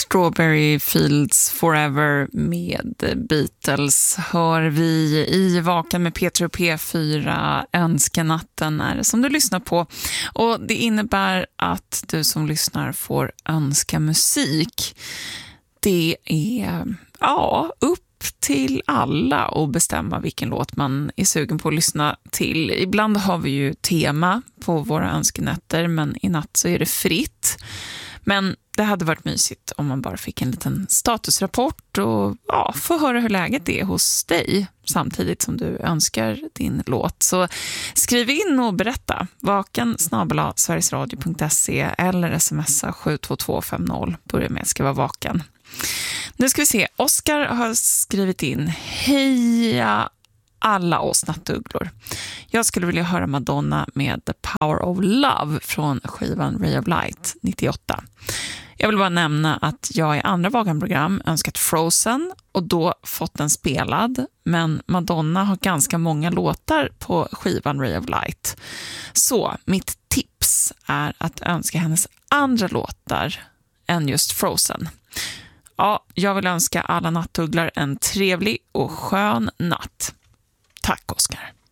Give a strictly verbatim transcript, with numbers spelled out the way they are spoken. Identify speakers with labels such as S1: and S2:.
S1: Strawberry Fields Forever med Beatles hör vi i Vaken med P tre och P fyra. Önskenatten är det som du lyssnar på. Och det innebär att du som lyssnar får önska musik. Det är ja, upp till alla och bestämma vilken låt man är sugen på att lyssna till. Ibland har vi ju tema på våra önskenätter, men i natt så är det fritt. Men det hade varit mysigt om man bara fick en liten statusrapport och ja, få höra hur läget är hos dig samtidigt som du önskar din låt. Så skriv in och berätta. Vaken snabel-a sverigesradio punkt se eller smsa sju två två fem noll. Börja med att skriva vaken. Nu ska vi se. Oskar har skrivit in: heja alla oss nattugglor. Jag skulle vilja höra Madonna med The Power of Love från skivan Ray of Light nittioåtta. Jag vill bara nämna att jag i andra Vagan-program önskat Frozen och då fått den spelad, men Madonna har ganska många låtar på skivan Ray of Light. Så mitt tips är att önska hennes andra låtar än just Frozen. Ja, jag vill önska alla nattugglar en trevlig och skön natt. Tack, Oskar.